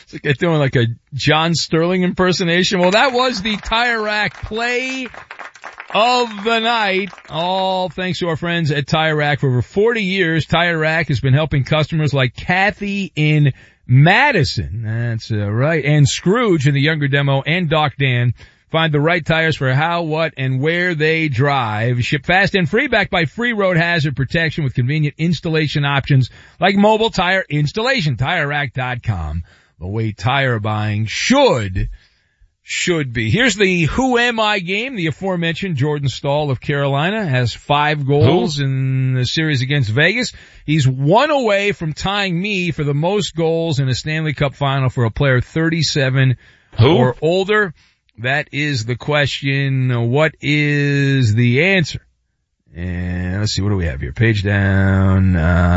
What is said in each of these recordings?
It's like they're doing like a John Sterling impersonation. Well, that was the Tire Rack play of the night. All thanks to our friends at Tire Rack. For over 40 years, Tire Rack has been helping customers like Kathy in Madison. That's right. And Scrooge in the younger demo, and Doc Dan. Find the right tires for how, what, and where they drive. Ship fast and free, backed by free road hazard protection with convenient installation options like mobile tire installation. TireRack.com. The way tire buying should be. Here's the Who Am I game. The aforementioned Jordan Staal of Carolina has 5 goals in the series against Vegas. He's 1 away from tying me for the most goals in a Stanley Cup final for a player 37 or older. That is the question. What is the answer? And let's see, what do we have here? Page down.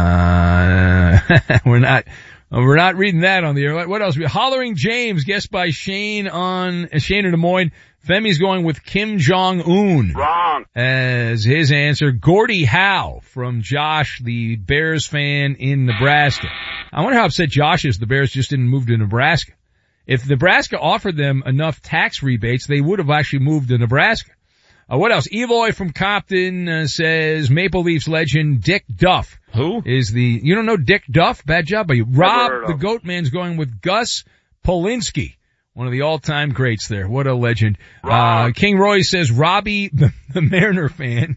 We're not reading that on the air. What else? Hollering James, guessed by Shane in Des Moines. Femi's going with Kim Jong-un. Wrong. As his answer. Gordie Howe from Josh, the Bears fan in Nebraska. I wonder how upset Josh is the Bears just didn't move to Nebraska. If Nebraska offered them enough tax rebates, they would have actually moved to Nebraska. What else? Eloy from Compton says Maple Leafs legend Dick Duff. Who? You don't know Dick Duff? Bad job by you. Rob the Goat Man's going with Gus Polinsky. One of the all-time greats there. What a legend. King Roy says Robbie, the Mariner fan.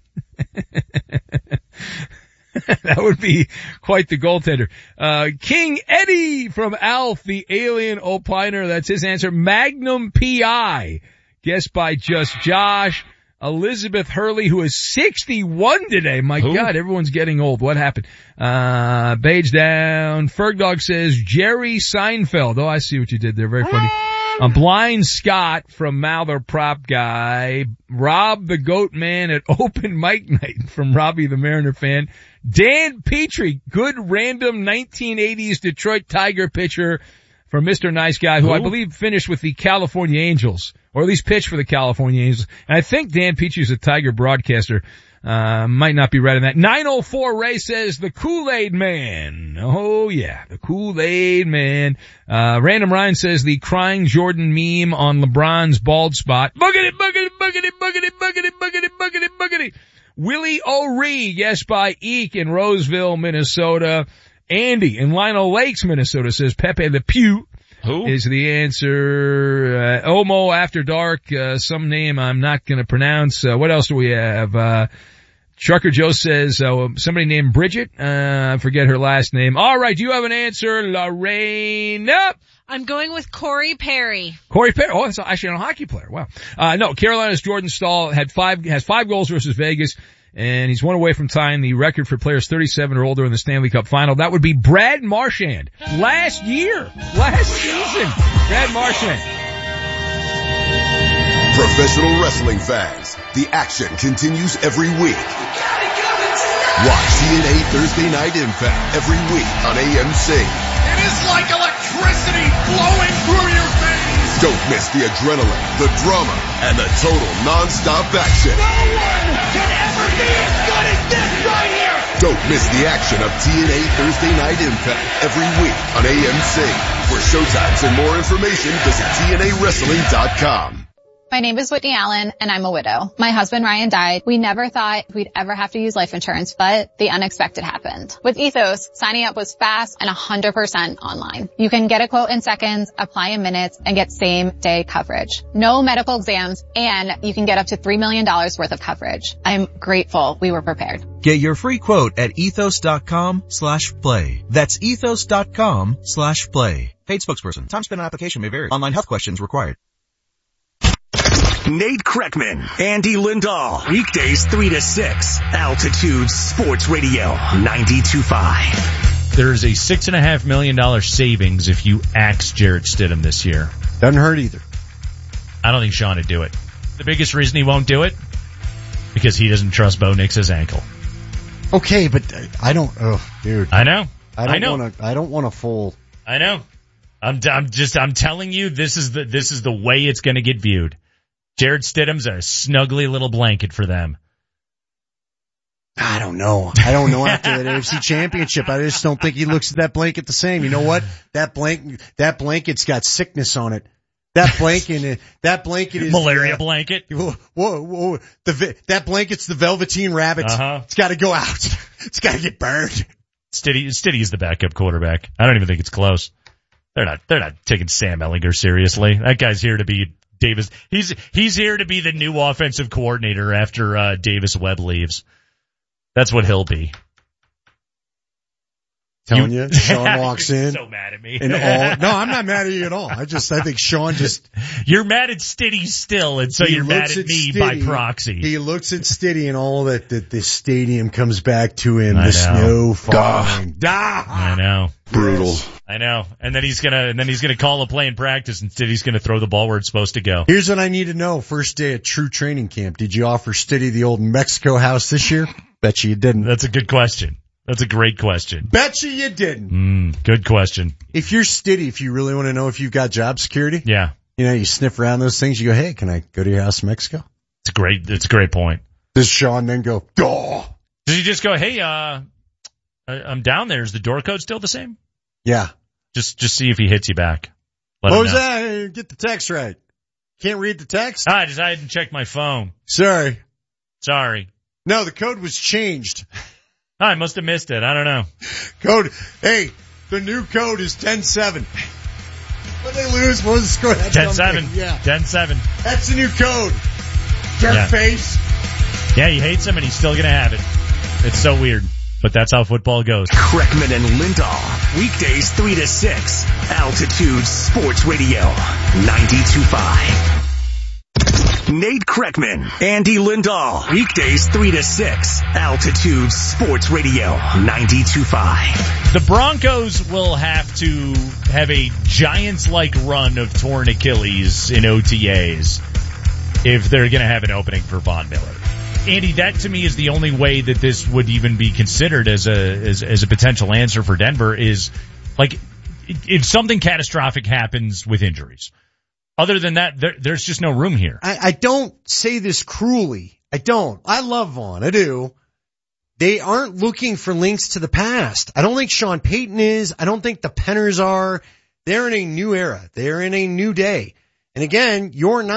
That would be quite the goaltender. King Eddie from Alf, the alien opiner. That's his answer. Magnum P.I. Guessed by Just Josh. Elizabeth Hurley, who is 61 today. My God, everyone's getting old. What happened? Page down. Fergdog says Jerry Seinfeld. Oh, I see what you did there. Very funny. Blind Scott from Mather Prop Guy. Rob the Goat Man at Open Mic Night from Robbie the Mariner fan. Dan Petrie, good random 1980s Detroit Tiger pitcher from Mr. Nice Guy, who I believe finished with the California Angels, or at least pitched for the California Angels. And I think Dan Petrie's a Tiger broadcaster. Might not be right on that. 904 Ray says the Kool-Aid Man. Oh yeah, the Kool-Aid Man. Random Ryan says the crying Jordan meme on LeBron's bald spot. Buggity, buggity, buggity, buggity, buggity, buggity, buggity, buggity. Willie O'Ree, guessed by Eek in Roseville, Minnesota. Andy in Lionel Lakes, Minnesota says Pepe Le Pew. Who? Is the answer. Omo After Dark, some name I'm not gonna pronounce. What else do we have? Trucker Joe says, somebody named Bridget. I forget her last name. Alright, do you have an answer, Lorena? I'm going with Corey Perry. Corey Perry. Oh, it's actually a hockey player. Wow. No, Carolina's Jordan Staal has 5 goals versus Vegas, and he's 1 away from tying the record for players 37 or older in the Stanley Cup final. That would be Brad Marchand. Last season. Brad Marchand. Professional wrestling fans, the action continues every week. Watch TNA Thursday Night Impact every week on AMC. It is like electricity flowing through your veins. Don't miss the adrenaline, the drama, and the total non-stop action. No one can ever be as good as this right here. Don't miss the action of TNA Thursday Night Impact every week on AMC. For showtimes and more information, visit TNAWrestling.com. My name is Whitney Allen, and I'm a widow. My husband, Ryan, died. We never thought we'd ever have to use life insurance, but the unexpected happened. With Ethos, signing up was fast and 100% online. You can get a quote in seconds, apply in minutes, and get same-day coverage. No medical exams, and you can get up to $3 million worth of coverage. I'm grateful we were prepared. Get your free quote at ethos.com/play. That's ethos.com/play. Paid spokesperson. Time spent on application may vary. Online health questions required. Nate Kreckman, Andy Lindahl, weekdays 3 to 6, Altitude Sports Radio 92.5. There's a $6.5 million savings if you axe Jarrett Stidham this year. Doesn't hurt either. I don't think Sean would do it. The biggest reason he won't do it? Because he doesn't trust Bo Nix's ankle. Okay, but I don't, dude. I know. I don't want a full. I know. I'm telling you, this is the way it's gonna get viewed. Jarrett Stidham's a snuggly little blanket for them. I don't know after that AFC Championship. I just don't think he looks at that blanket the same. You know what? That blanket's got sickness on it. That blanket is malaria blanket. Whoa. That blanket's the Velveteen Rabbit. It's got to go out. It's got to get burned. Stiddy is the backup quarterback. I don't even think it's close. They're not taking Sam Ehlinger seriously. That guy's here to be Davis. He's here to be the new offensive coordinator after Davis Webb leaves. That's what he'll be. Telling you, Sean walks in. So mad at me. No, I'm not mad at you at all. I think Sean just. You're mad at Stiddy still, and so you're mad at me by proxy. He looks at Stiddy and all that the stadium comes back to him. The snow falling. I know. Brutal. I know. And then he's gonna call a play in practice, and Stiddy's gonna throw the ball where it's supposed to go. Here's what I need to know. First day at true training camp. Did you offer Stiddy the old Mexico house this year? Bet you didn't. That's a good question. That's a great question. Bet you didn't. Good question. If you're Stiddy, if you really want to know if you've got job security, yeah, you sniff around those things. You go, hey, can I go to your house in Mexico? It's a great point. Does Sean then go, oh? Does he just go, hey, I'm down there. Is the door code still the same? Yeah. Just see if he hits you back. What was that? Get the text right. Can't read the text? I hadn't checked my phone. Sorry. No, the code was changed. I must have missed it. I don't know. The new code is 10-7. When they lose, what was the score? 10-7. Yeah. 10-7. That's the new code. Jerk face. Yeah, he hates him and he's still gonna have it. It's so weird. But that's how football goes. Kreckman and Lindahl. Weekdays 3 to 6. Altitude Sports Radio. 92.5. Nate Kreckman, Andy Lindahl. Weekdays 3 to 6. Altitude Sports Radio. 92.5. The Broncos will have to have a Giants-like run of torn Achilles in OTAs if they're going to have an opening for Von Miller. Andy, that to me is the only way that this would even be considered as a potential answer for Denver is, like, if something catastrophic happens with injuries. Other than that, there's just no room here. I don't say this cruelly. I don't. I love Vaughn. I do. They aren't looking for links to the past. I don't think Sean Payton is. I don't think the Penners are. They're in a new era. They're in a new day. And again,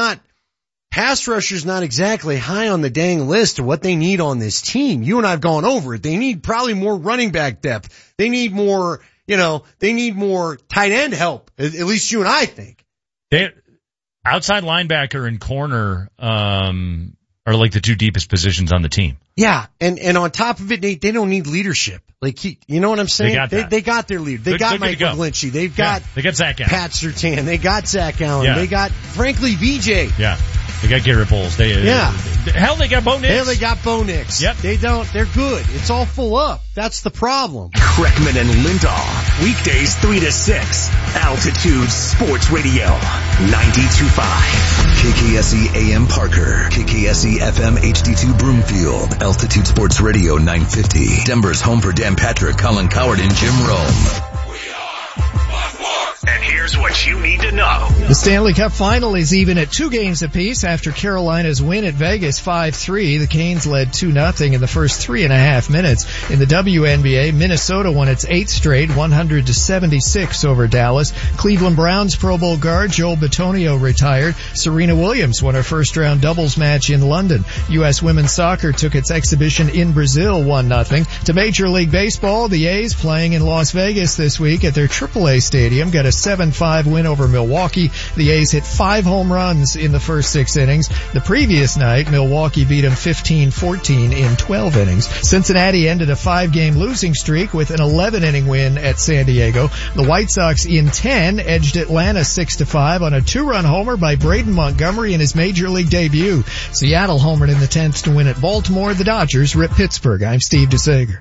pass rusher's not exactly high on the dang list of what they need on this team. You and I have gone over it. They need probably more running back depth. They need more, they need more tight end help. At least you and I think. Outside linebacker and corner are like the two deepest positions on the team. Yeah, and on top of it, they don't need leadership. Like, you know what I'm saying? They got their leader. They got Mike McGlinchey. They got Zach Allen. Pat Surtain. They got Zach Allen. Yeah. They got, frankly, VJ. Yeah. They got Garrett Bowles. They got Bo Nix. Yep. They're good. It's all full up. That's the problem. Kreckman and Lindahl. Weekdays 3 to 6. Altitude Sports Radio. 92.5. KKSE AM Parker. KKSE FM HD2 Broomfield. Altitude Sports Radio 950. Denver's home for Dan Patrick, Colin Coward, and Jim Rome. And here's what you need to know. The Stanley Cup final is even at 2 games apiece after Carolina's win at Vegas 5-3. The Canes led 2-0 in the first 3.5 minutes. In the WNBA, Minnesota won its 8th straight, 100-76 over Dallas. Cleveland Browns Pro Bowl guard Joel Bitonio retired. Serena Williams won her first-round doubles match in London. U.S. women's soccer took its exhibition in Brazil 1-0. To Major League Baseball, the A's playing in Las Vegas this week at their AAA stadium got a 7-5 win over Milwaukee. The A's hit 5 home runs in the first 6 innings. The previous night, Milwaukee beat them 15-14 in 12 innings. Cincinnati ended a 5-game losing streak with an 11-inning win at San Diego. The White Sox in 10 edged Atlanta 6-5 on a 2-run homer by Braden Montgomery in his Major League debut. Seattle homered in the 10th to win at Baltimore. The Dodgers ripped Pittsburgh. I'm Steve DeSager.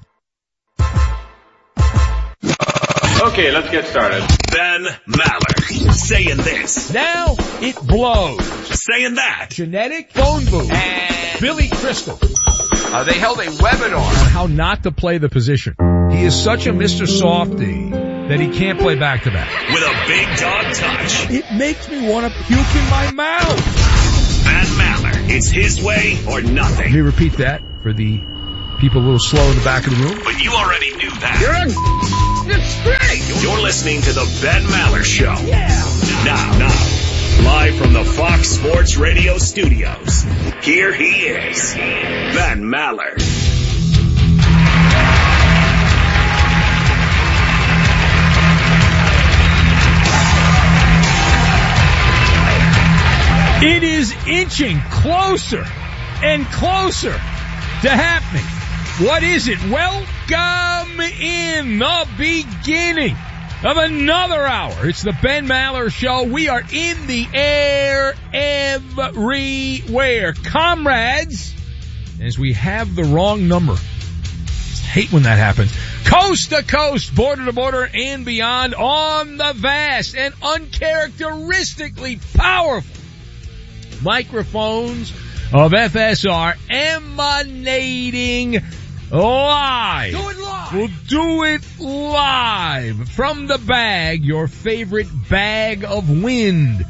Okay, let's get started. Ben Maller saying this. Now it blows. Saying that. Genetic phone booth. And Billy Crystal. They held a webinar on how not to play the position. He is such a Mr. Softy that he can't play back-to-back. With a big dog touch. It makes me want to puke in my mouth. Ben Maller. It's his way or nothing. Let me repeat that for the People a little slow in the back of the room. But you already knew that. It's great. You're listening to the Ben Maller Show. Yeah. Now, live from the Fox Sports Radio studios, here he is, Ben Maller. It is inching closer and closer to happening. What is it? Welcome in the beginning of another hour. It's the Ben Maller Show. We are in the air everywhere. Comrades, as we have the wrong number. I hate when that happens. Coast to coast, border to border, and beyond on the vast and uncharacteristically powerful microphones of FSR emanating live. Do it live. We'll do it live from the bag, your favorite bag of wind.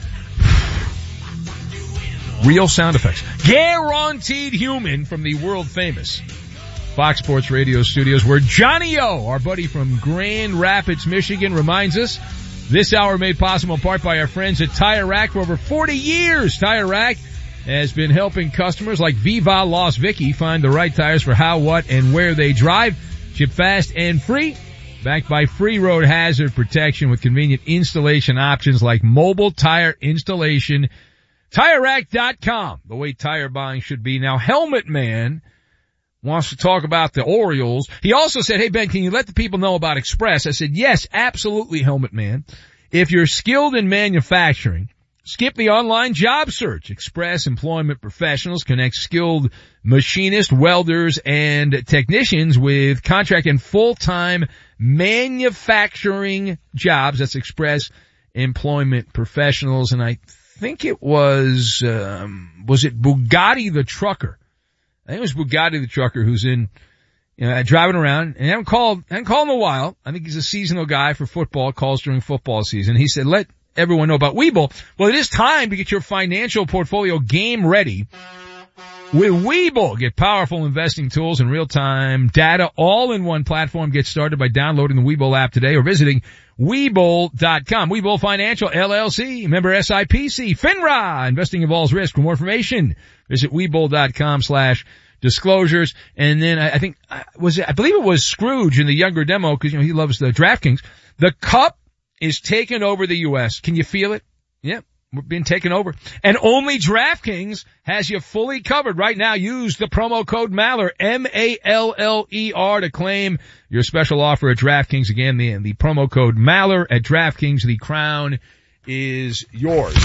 Real sound effects. Guaranteed human from the world famous Fox Sports Radio studios, where Johnny O, our buddy from Grand Rapids, Michigan, reminds us this hour made possible in part by our friends at Tire Rack. For over 40 years, Tire Rack has been helping customers like Viva Las Vicky find the right tires for how, what, and where they drive. Ship fast and free. Backed by free road hazard protection with convenient installation options like mobile tire installation. TireRack.com, the way tire buying should be. Now, Helmet Man wants to talk about the Orioles. He also said, hey, Ben, can you let the people know about Express? I said, yes, absolutely, Helmet Man. If you're skilled in manufacturing, skip the online job search. Express Employment Professionals connects skilled machinists, welders, and technicians with contract and full-time manufacturing jobs. That's Express Employment Professionals. And I think it was it Bugatti the Trucker? I think it was Bugatti the Trucker who's in, driving around, and I haven't called in a while. I think he's a seasonal guy for football, calls during football season. He said, let everyone know about Webull. Well, it is time to get your financial portfolio game ready with Webull. Get powerful investing tools and real-time data all in one platform. Get started by downloading the Webull app today or visiting Webull.com. Webull Financial, LLC, member SIPC, FINRA. Investing involves risk. For more information, visit Webull.com/disclosures. And then I believe it was Scrooge in the younger demo, because, he loves the DraftKings. The Cup is taking over the U.S. Can you feel it? Yeah, we're being taken over. And only DraftKings has you fully covered right now. Use the promo code Maller, M-A-L-L-E-R, to claim your special offer at DraftKings. Again, the promo code Maller at DraftKings. The crown is yours.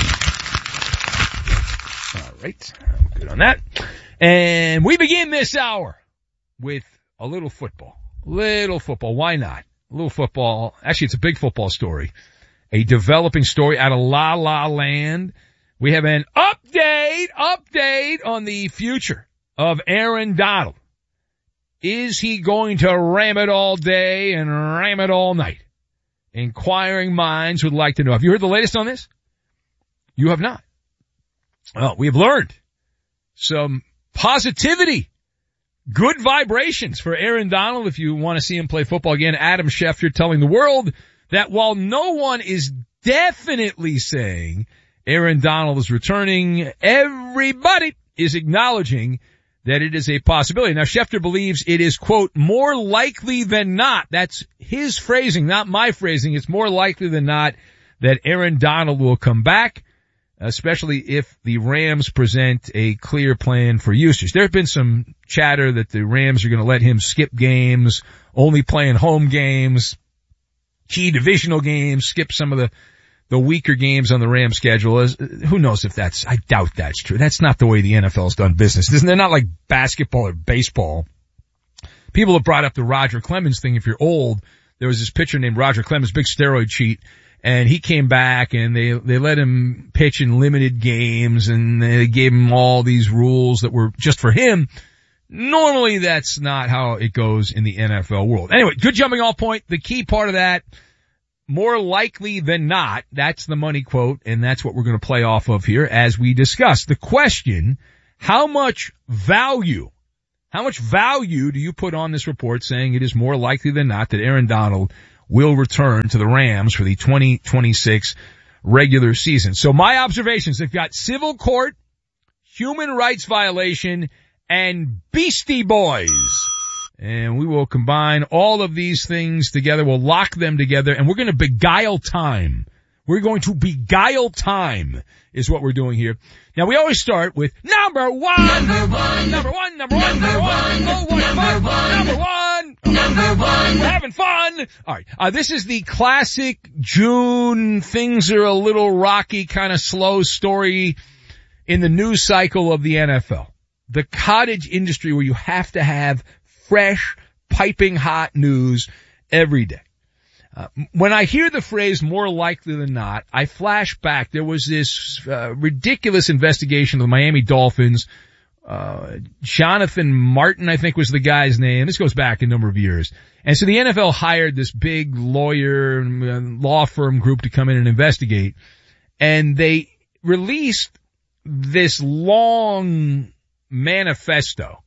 All right. I'm good on that. And we begin this hour with a little football. Why not? A little football. Actually, it's a big football story. A developing story out of La La Land. We have an update on the future of Aaron Donald. Is he going to ram it all day and ram it all night? Inquiring minds would like to know. Have you heard the latest on this? You have not. Well, we have learned some positivity. Good vibrations for Aaron Donald if you want to see him play football again. Adam Schefter telling the world that while no one is definitely saying Aaron Donald is returning, everybody is acknowledging that it is a possibility. Now, Schefter believes it is, quote, more likely than not. That's his phrasing, not my phrasing. It's more likely than not that Aaron Donald will come back, especially if the Rams present a clear plan for usage. There have been some chatter that the Rams are going to let him skip games, only playing home games, key divisional games, skip some of the weaker games on the Rams schedule. Who knows if I doubt that's true. That's not the way the NFL's done business. They're not like basketball or baseball. People have brought up the Roger Clemens thing. If you're old, there was this pitcher named Roger Clemens, big steroid cheat. And he came back and they let him pitch in limited games and they gave him all these rules that were just for him. Normally that's not how it goes in the NFL world. Anyway, good jumping off point. The key part of that, more likely than not, that's the money quote, and that's what we're going to play off of here as we discuss. The question, how much value How much value do you put on this report saying it is more likely than not that Aaron Donald will return to the Rams for the 2026 regular season? So my observations, they've got civil court, human rights violation, and Beastie Boys. And we will combine all of these things together. We'll lock them together, and we're going to beguile time. We're going to beguile time is what we're doing here. Now, we always start with number one. We're having fun. All right. This is the classic June, things are a little rocky, kind of slow story in the news cycle of the NFL. The cottage industry where you have to have fresh, piping hot news every day. When I hear the phrase more likely than not, I flash back. There was this ridiculous investigation of the Miami Dolphins. Jonathan Martin, I think, was the guy's name. This goes back a number of years. And so the NFL hired this big lawyer law firm group to come in and investigate. And they released this long manifesto.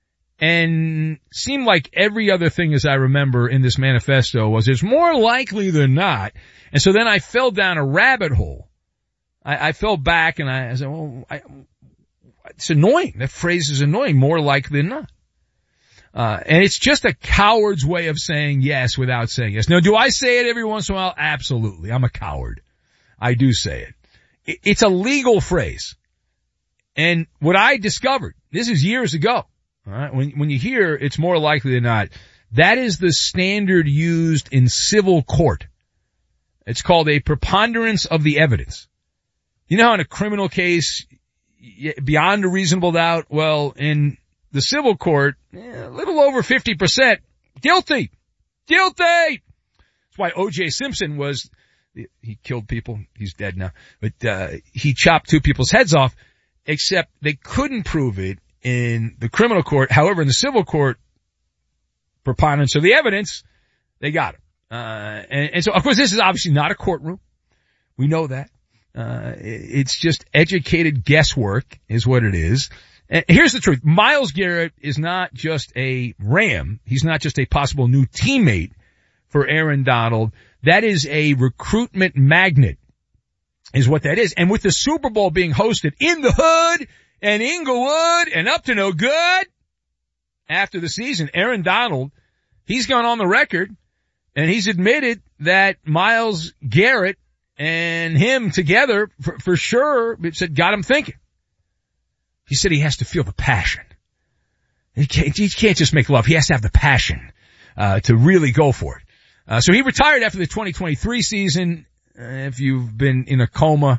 And seemed like every other thing, as I remember, in this manifesto was it's more likely than not. And so then I fell down a rabbit hole. I fell back and I said, well, it's annoying. That phrase is annoying. More likely than not. And it's just a coward's way of saying yes without saying yes. Now, do I say it every once in a while? Absolutely. I'm a coward. I do say it. It's a legal phrase. And what I discovered, this is years ago. All right. When you hear it's more likely than not, that is the standard used in civil court. It's called a preponderance of the evidence. You know how in a criminal case, beyond a reasonable doubt, well, in the civil court, a little over 50%, guilty. That's why O.J. Simpson he killed people. He's dead now. But he chopped 2 people's heads off, except they couldn't prove it in the criminal court. However, in the civil court, preponderance of the evidence, they got him. And so, of course, this is obviously not a courtroom. We know that. It's just educated guesswork is what it is. And here's the truth. Myles Garrett is not just a Ram. He's not just a possible new teammate for Aaron Donald. That is a recruitment magnet is what that is. And with the Super Bowl being hosted in the hood and Inglewood and up to no good after the season, Aaron Donald, he's gone on the record and he's admitted that Myles Garrett and him together for sure got him thinking. He said he has to feel the passion. He can't just make love. He has to have the passion to really go for it. So he retired after the 2023 season. If you've been in a coma,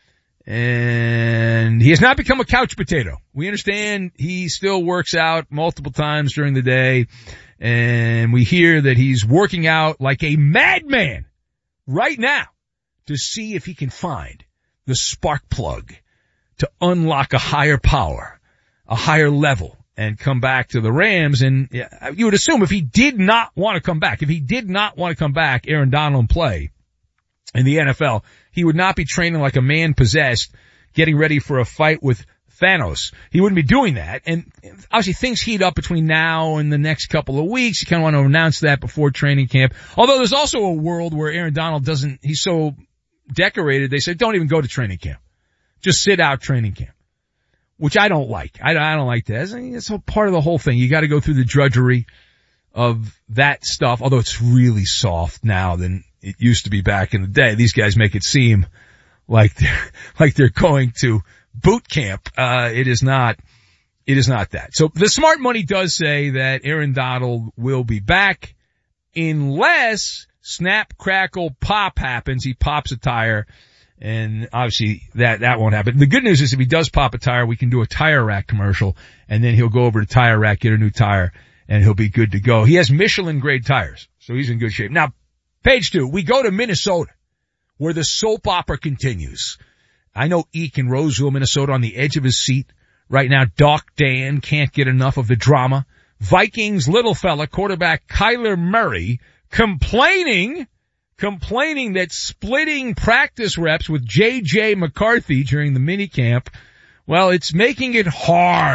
and he has not become a couch potato. We understand he still works out multiple times during the day, and we hear that he's working out like a madman right now to see if he can find the spark plug to unlock a higher power, a higher level, and come back to the Rams. And you would assume if he did not want to come back, Aaron Donald and play in the NFL, he would not be training like a man possessed, getting ready for a fight with Thanos. He wouldn't be doing that. And obviously things heat up between now and the next couple of weeks. You kind of want to announce that before training camp. Although there's also a world where Aaron Donald he's so decorated, they said don't even go to training camp. Just sit out training camp. Which I don't like. I don't like that. It's a part of the whole thing. You gotta go through the drudgery of that stuff, although it's really soft now than it used to be back in the day. These guys make it seem like they're going to boot camp. It is not that. So the smart money does say that Aaron Donald will be back unless snap, crackle, pop happens. He pops a tire, and obviously that won't happen. The good news is if he does pop a tire, we can do a Tire Rack commercial, and then he'll go over to Tire Rack, get a new tire, and he'll be good to go. He has Michelin grade tires, so he's in good shape. Now, page 2, we go to Minnesota, where the soap opera continues. I know Eek in Roseville, Minnesota, on the edge of his seat right now. Doc Dan can't get enough of the drama. Vikings little fella, quarterback Kyler Murray, complaining that splitting practice reps with J.J. McCarthy during the minicamp, well, it's making it hard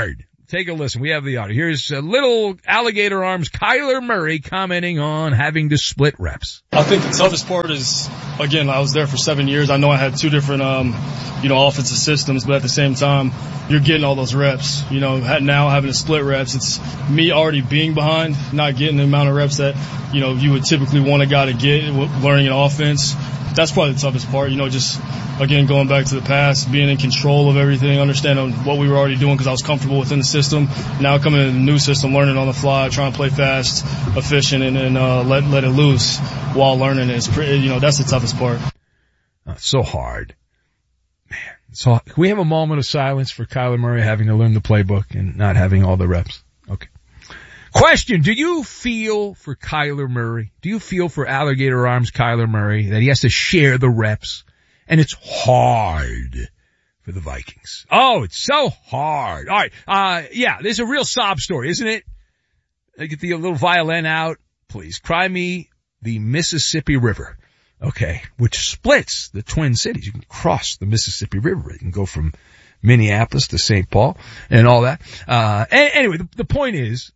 Take a listen. We have the audio. Here's little Alligator Arms Kyler Murray commenting on having to split reps. I think the toughest part is, again, I was there for 7 years. I know I had two different, offensive systems, but at the same time, you're getting all those reps. Now having to split reps, it's me already being behind, not getting the amount of reps that, you would typically want a guy to get learning an offense. That's probably the toughest part, just, again, going back to the past, being in control of everything, understanding what we were already doing because I was comfortable within the system. Now coming in a new system, learning on the fly, trying to play fast, efficient, and let it loose while learning it. That's the toughest part. It's so hard. Man, so can we have a moment of silence for Kyler Murray having to learn the playbook and not having all the reps? Okay. Question, do you feel for Kyler Murray? Do you feel for Alligator Arms Kyler Murray that he has to share the reps? And it's hard for the Vikings. Oh, it's so hard. All right. There's a real sob story, isn't it? Get the little violin out, please. Cry me the Mississippi River. Okay. Which splits the Twin Cities. You can cross the Mississippi River. You can go from Minneapolis to St. Paul and all that. Anyway, the point is,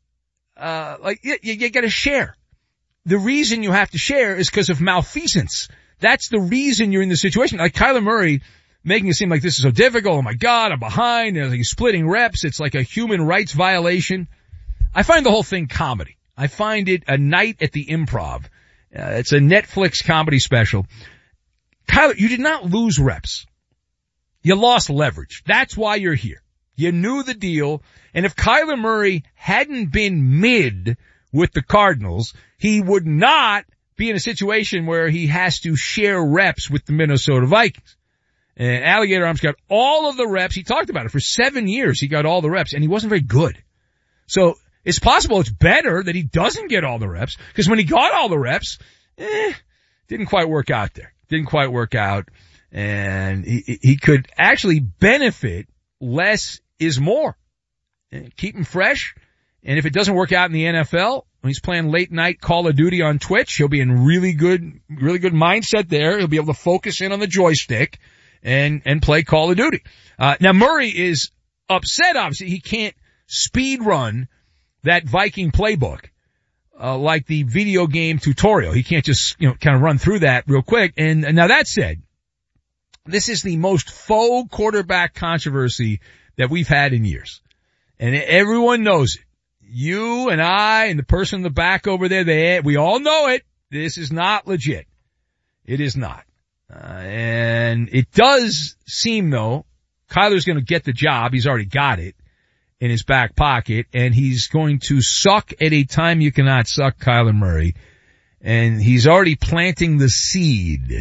you gotta share. The reason you have to share is because of malfeasance. That's the reason you're in the situation. Like Kyler Murray making it seem like this is so difficult. Oh my God, I'm behind. He's splitting reps. It's like a human rights violation. I find the whole thing comedy. I find it a night at the Improv. It's a Netflix comedy special. Kyler, you did not lose reps. You lost leverage. That's why you're here. You knew the deal. And if Kyler Murray hadn't been mid with the Cardinals, he would not be in a situation where he has to share reps with the Minnesota Vikings. And Alligator Arms got all of the reps. He talked about it for 7 years. He got all the reps and he wasn't very good. So it's possible it's better that he doesn't get all the reps because when he got all the reps, didn't quite work out there. Didn't quite work out. And he could actually benefit less is more. Keep him fresh. And if it doesn't work out in the NFL, when he's playing late night Call of Duty on Twitch, he'll be in really good mindset there. He'll be able to focus in on the joystick and play Call of Duty. Now Murray is upset, obviously. He can't speed run that Viking playbook, like the video game tutorial. He can't just, kind of run through that real quick. And now that said, this is the most faux quarterback controversy that we've had in years. And everyone knows it. You and I and the person in the back over there, we all know it. This is not legit. It is not. And it does seem, though, Kyler's going to get the job. He's already got it in his back pocket, and he's going to suck at a time you cannot suck, Kyler Murray. And he's already planting the seed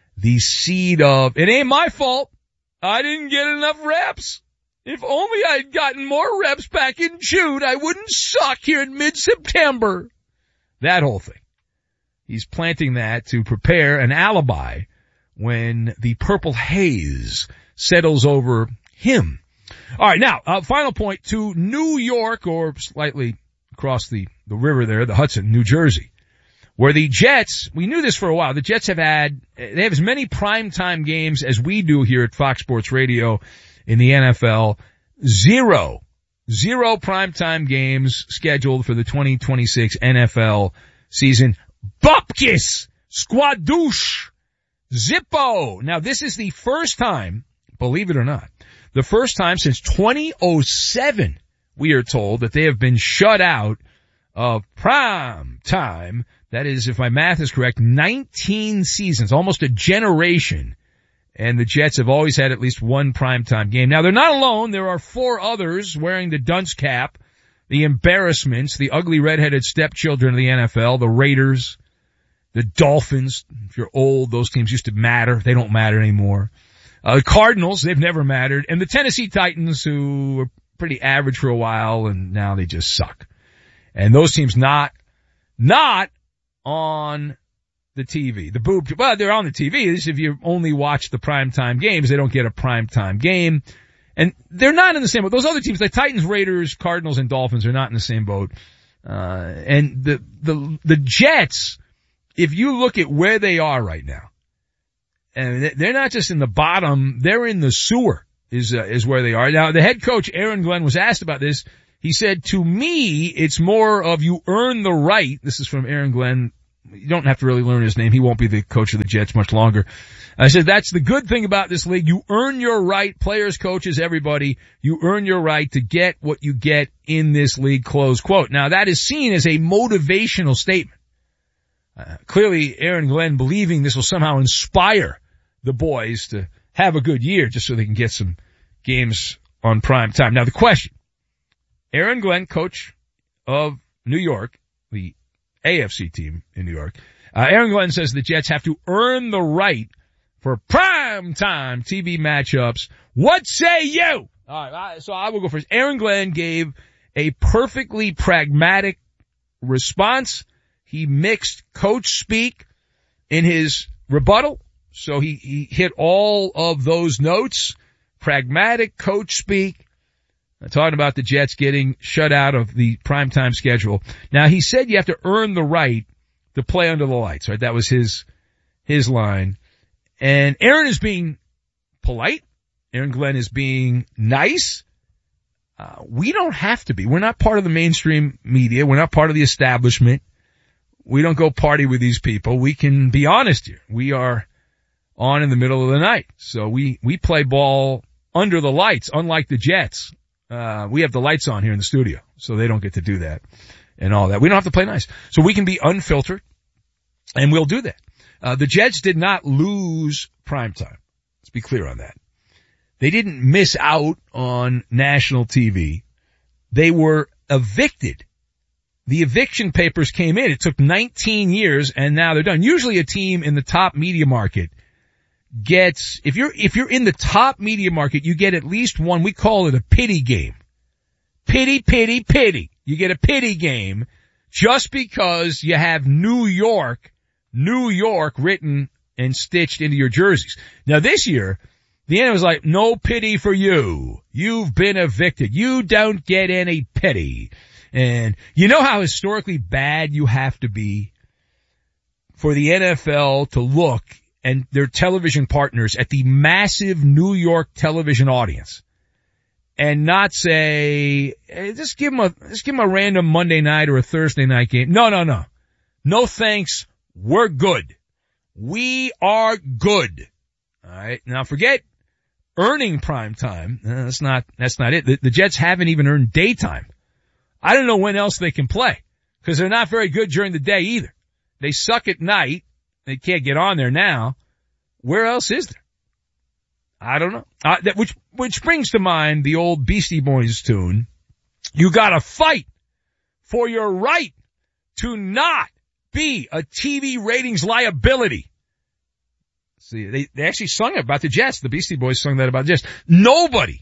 of, it ain't my fault. I didn't get enough reps. If only I'd gotten more reps back in June, I wouldn't suck here in mid-September. That whole thing. He's planting that to prepare an alibi when the purple haze settles over him. All right, now, final point to New York, or slightly across the river there, the Hudson, New Jersey, where the Jets, we knew this for a while, the Jets they have as many primetime games as we do here at Fox Sports Radio in the NFL. Zero primetime games scheduled for the 2026 NFL season. Bupkis! Squadouche! Zippo! Now this is the first time, believe it or not, the first time since 2007, we are told, that they have been shut out of prime time. That is, if my math is correct, 19 seasons, almost a generation. And the Jets have always had at least one primetime game. Now, they're not alone. There are 4 others wearing the dunce cap, the embarrassments, the ugly redheaded stepchildren of the NFL, the Raiders, the Dolphins. If you're old, those teams used to matter. They don't matter anymore. The Cardinals, they've never mattered. And the Tennessee Titans, who were pretty average for a while, and now they just suck. And those teams not on the TV. Well, they're on the TV. If you only watch the primetime games, they don't get a primetime game. And they're not in the same boat. Those other teams, like Titans, Raiders, Cardinals, and Dolphins, are not in the same boat. And the Jets, if you look at where they are right now, and they're not just in the bottom, they're in the sewer. is where they are. Now, the head coach, Aaron Glenn, was asked about this. He said, to me, it's more of you earn the right. This is from Aaron Glenn. You don't have to really learn his name. He won't be the coach of the Jets much longer. I said, that's the good thing about this league. You earn your right, players, coaches, everybody. You earn your right to get what you get in this league, close quote. Now, that is seen as a motivational statement. Clearly, Aaron Glenn believing this will somehow inspire the boys to have a good year just so they can get some games on prime time. Now, the question, Aaron Glenn, coach of New York, the AFC team in New York, Aaron Glenn says the Jets have to earn the right for prime time TV matchups. What say you? All right, so I will go first. Aaron Glenn gave a perfectly pragmatic response. He mixed coach speak in his rebuttal. So he hit all of those notes. Pragmatic coach speak. Talking about the Jets getting shut out of the primetime schedule. Now, he said you have to earn the right to play under the lights, right? That was his line. And Aaron is being polite. Aaron Glenn is being nice. We don't have to be. We're not part of the mainstream media. We're not part of the establishment. We don't go party with these people. We can be honest here. We are on in the middle of the night. So we play ball under the lights, unlike the Jets. We have the lights on here in the studio, so they don't get to do that and all that. We don't have to play nice. So we can be unfiltered, and we'll do that. The Jets did not lose primetime. Let's be clear on that. They didn't miss out on national TV. They were evicted. The eviction papers came in. It took 19 years, and now they're done. Usually a team in the top media market gets, if you're in the top media market, you get at least one, we call it a pity game. Pity. You get a pity game just because you have New York written and stitched into your jerseys. Now this year, the end was like, no pity for you. You've been evicted. You don't get any pity. And you know how historically bad you have to be for the NFL to look and their television partners at the massive New York television audience and not say, hey, just give them a random Monday night or a Thursday night game. No. No thanks. We're good. We are good. All right. Now forget earning prime time. That's not it. The Jets haven't even earned daytime. I don't know when else they can play because they're not very good during the day either. They suck at night. They can't get on there now. Where else is there? I don't know. Which brings to mind the old Beastie Boys tune. You gotta fight for your right to not be a TV ratings liability. See, they actually sung it about the Jets. The Beastie Boys sung that about the Jets. Nobody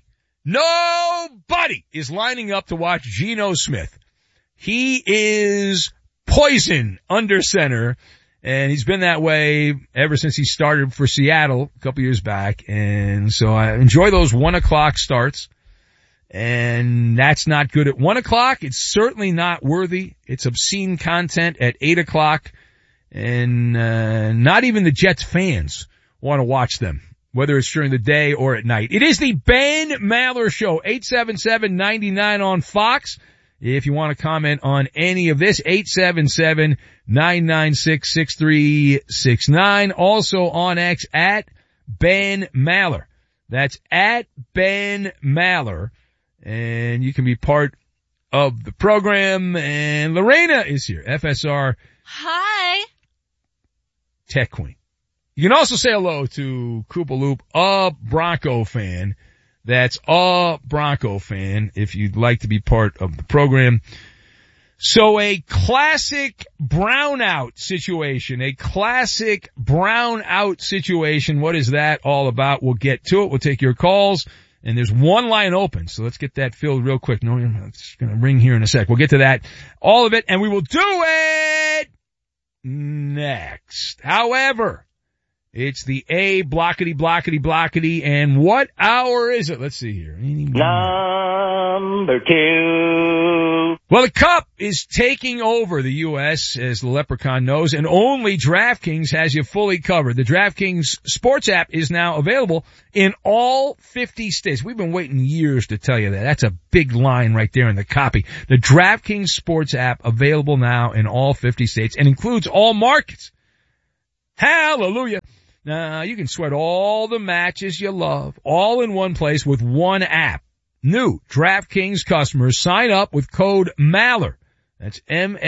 is lining up to watch Geno Smith. He is poison under center, and he's been that way ever since he started for Seattle a couple years back. And so I enjoy those 1:00 starts, and that's not good at 1:00. It's certainly not worthy. It's obscene content at 8:00, and not even the Jets fans want to watch them, whether it's during the day or at night. It is the Ben Maller Show, 877-99 on Fox. If you want to comment on any of this, 877-996-6369. Also on X at Ben Maller. That's at Ben Maller. And you can be part of the program. And Lorena is here, FSR. Hi. Tech Queen. You can also say hello to Koopa Loop, a Bronco fan. That's a Bronco fan if you'd like to be part of the program. So a classic brownout situation. What is that all about? We'll get to it. We'll take your calls. And there's one line open, so let's get that filled real quick. No, it's going to ring here in a sec. We'll get to that. All of it, and we will do it next. However, It's the A, blockety, blockety, blockety. And what hour is it? Let's see here. Number 2. Well, the Cup is taking over the U.S., as the Leprechaun knows, and only DraftKings has you fully covered. The DraftKings Sports app is now available in all 50 states. We've been waiting years to tell you that. That's a big line right there in the copy. The DraftKings Sports app available now in all 50 states and includes all markets. Hallelujah. Now, you can sweat all the matches you love, all in one place with one app. New DraftKings customers sign up with code MALLER. That's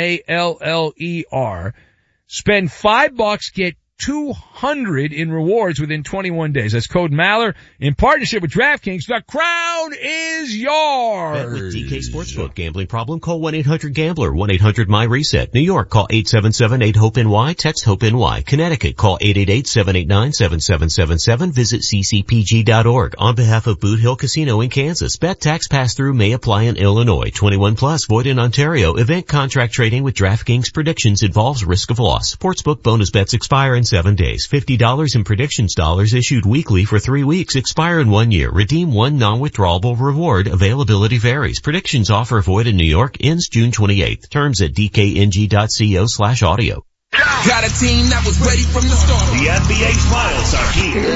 MALLER. Spend $5, get $200 in rewards within 21 days. That's code MALLER in partnership with DraftKings. The crown is yours. Bet with DK Sportsbook. Gambling problem? Call 1-800-GAMBLER. 1-800-MY-RESET. New York, call 877-8-HOPE-NY. Text HOPE-NY. Connecticut, call 888-789-7777. Visit ccpg.org. On behalf of Boot Hill Casino in Kansas, bet tax pass-through may apply in Illinois. 21 plus, void in Ontario. Event contract trading with DraftKings predictions involves risk of loss. Sportsbook bonus bets expire in 7 days. $50 in predictions dollars issued weekly for 3 weeks. Expire in 1 year. Redeem one non-withdrawable reward. Availability varies. Predictions offer void in New York. Ends June 28th. Terms at dkng.co/audio. Got a team that was ready from the start. The NBA Finals are here.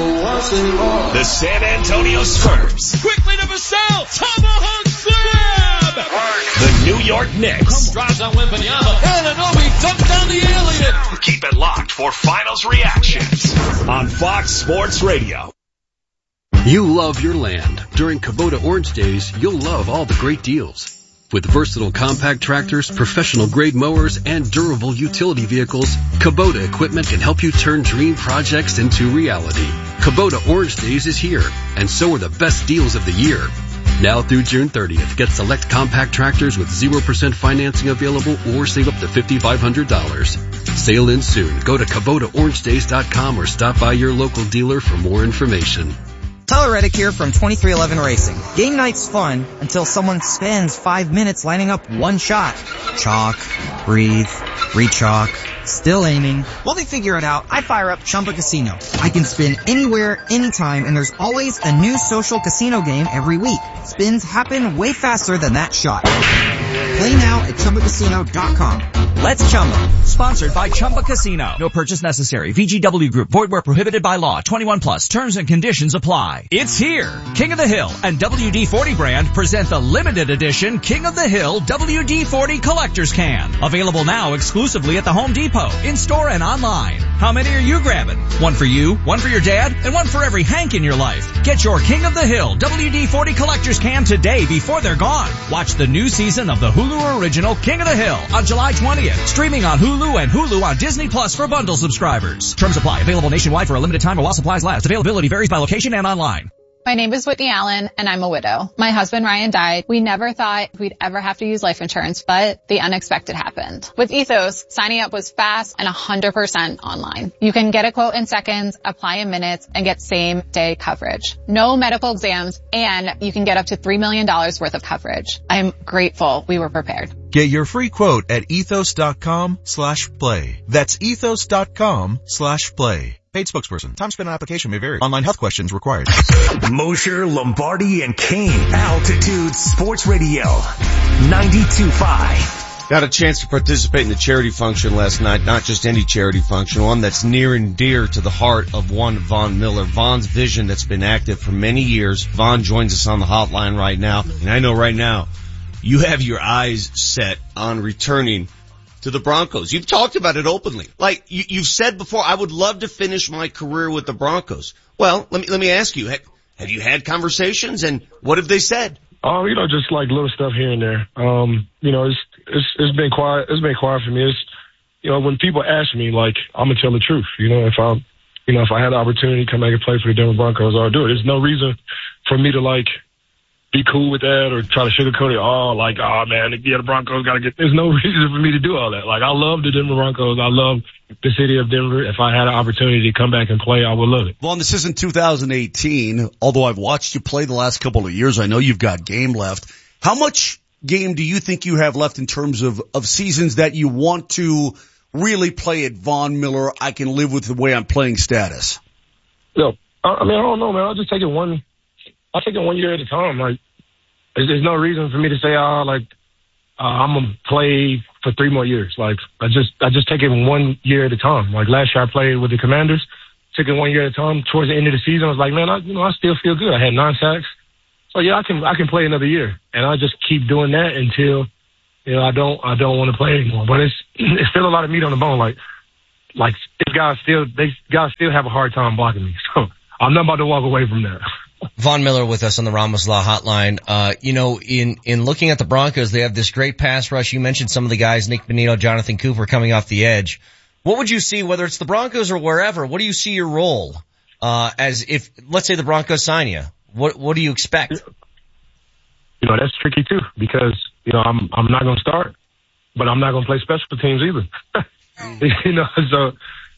The San Antonio Spurs. Quickly to Vassell. Tomahawk slam. The New York Knicks. Drives on Wembanyama. Anunoby dunked down the alien. Keep it locked for Finals reactions on Fox Sports Radio. You love your land. During Kubota Orange Days, you'll love all the great deals. With versatile compact tractors, professional-grade mowers, and durable utility vehicles, Kubota equipment can help you turn dream projects into reality. Kubota Orange Days is here, and so are the best deals of the year. Now through June 30th, get select compact tractors with 0% financing available or save up to $5,500. Sale ends soon. Go to KubotaOrangeDays.com or stop by your local dealer for more information. Tyler Reddick here from 2311 Racing. Game night's fun until someone spends 5 minutes lining up one shot. Chalk, breathe, re-chalk, still aiming. While they figure it out, I fire up Chumba Casino. I can spin anywhere, anytime, and there's always a new social casino game every week. Spins happen way faster than that shot. Play now at ChumbaCasino.com. Let's Chumba. Sponsored by Chumba Casino. No purchase necessary. VGW Group. Void where prohibited by law. 21 plus. Terms and conditions apply. It's here. King of the Hill and WD-40 brand present the limited edition King of the Hill WD-40 Collector's Can. Available now exclusively at the Home Depot, in-store and online. How many are you grabbing? One for you, one for your dad, and one for every Hank in your life. Get your King of the Hill WD-40 Collector's Can today before they're gone. Watch the new season of the Hulu original King of the Hill on July 20th. Streaming on Hulu and Hulu on Disney Plus for bundle subscribers. Terms apply. Available nationwide for a limited time or while supplies last. Availability varies by location and online. My name is Whitney Allen, and I'm a widow. My husband, Ryan, died. We never thought we'd ever have to use life insurance, but the unexpected happened. With Ethos, signing up was fast and 100% online. You can get a quote in seconds, apply in minutes, and get same-day coverage. No medical exams, and you can get up to $3 million worth of coverage. I'm grateful we were prepared. Get your free quote at ethos.com/play. That's ethos.com/play. Paid spokesperson. Time spent on application may vary. Online health questions required. Mosher, Lombardi, and Kane. Altitude Sports Radio. 92.5. Got a chance to participate in the charity function last night. Not just any charity function, one that's near and dear to the heart of one Von Miller. Von's vision that's been active for many years. Von joins us on the hotline right now. And I know right now you have your eyes set on returning to the Broncos. You've talked about it openly. Like you've said before, I would love to finish my career with the Broncos. Well, let me ask you, have you had conversations and what have they said? Just like little stuff here and there. It's been quiet. It's been quiet for me. It's, when people ask me, like, I'm gonna tell the truth. If I had the opportunity to come back and play for the Denver Broncos, I'll do it. There's no reason for me to be cool with that or try to sugarcoat it. The Broncos got to get. There's no reason for me to do all that. I love the Denver Broncos. I love the city of Denver. If I had an opportunity to come back and play, I would love it. Well, this isn't 2018. Although I've watched you play the last couple of years, I know you've got game left. How much game do you think you have left in terms of seasons that you want to really play at Von Miller, I can live with the way I'm playing status? No, I mean, I don't know, man. I'll take it one year at a time. Like, there's no reason for me to say, I'm going to play for 3 more years. Like, I just take it 1 year at a time. Like, last year I played with the Commanders, took it 1 year at a time. Towards the end of the season, I was like, man, I still feel good. I had 9 sacks. So yeah, I can play another year. And I just keep doing that until, I don't want to play anymore. But it's still a lot of meat on the bone. Like these guys still have a hard time blocking me. So I'm not about to walk away from that. Von Miller with us on the Ramos Law Hotline. In looking at the Broncos, they have this great pass rush. You mentioned some of the guys, Nick Bonito, Jonathan Cooper coming off the edge. What would you see, whether it's the Broncos or wherever, what do you see your role, as if, let's say the Broncos sign you? What do you expect? That's tricky too, because, I'm not going to start, but I'm not going to play special teams either. So,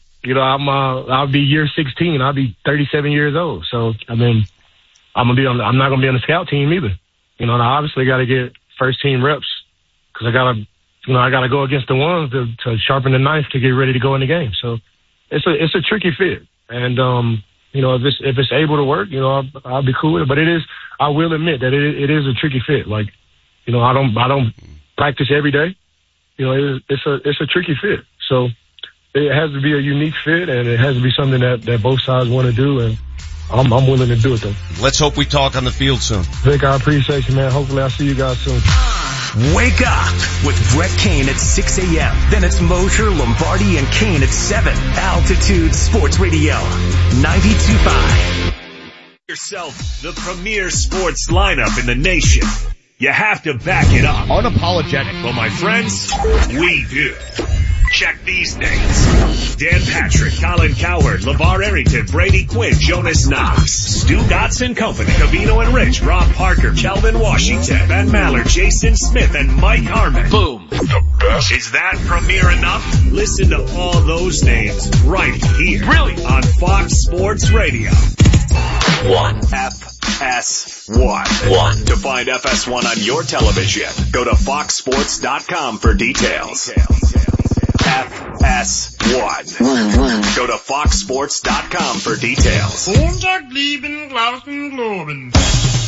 I'll be year 16. I'll be 37 years old. So, I mean, I'm not going to be on the scout team either. I obviously got to get first team reps because I got to go against the ones to sharpen the knife to get ready to go in the game. So it's a tricky fit. And, if it's able to work, I'll be cool with it. But I will admit that it is a tricky fit. Like, I don't practice every day. It's a tricky fit. So it has to be a unique fit, and it has to be something that both sides want to do, and I'm willing to do it, though. Let's hope we talk on the field soon. Vic, I appreciate you, man. Hopefully I'll see you guys soon. Wake up with Brett Kane at 6 a.m. Then it's Mosher, Lombardi, and Kane at 7. Altitude Sports Radio, 92.5. Yourself the premier sports lineup in the nation. You have to back it up. Unapologetic. Well, my friends, we do. Check these names. Dan Patrick, Colin Cowherd, LeVar Arrington, Brady Quinn, Jonas Knox, Stu Dotson Company, Cavino and Rich, Rob Parker, Calvin Washington, Ben Maller, Jason Smith, and Mike Harmon. Boom. The best. Is that premier enough? Listen to all those names right here. Really? On Fox Sports Radio. 1. FS1. To find FS1 on your television, go to foxsports.com for details. FS1. Go to foxsports.com for details.